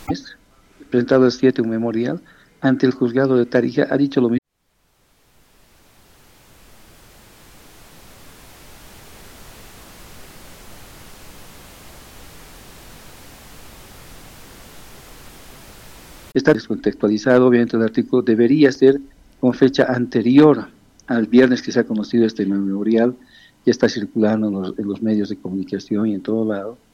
presentado el 7 un memorial ante el juzgado de Tarija, ha dicho lo mismo. Está descontextualizado, obviamente el artículo debería ser con fecha anterior al viernes que se ha conocido este memorial, ya está circulando en los medios de comunicación y en todo lado.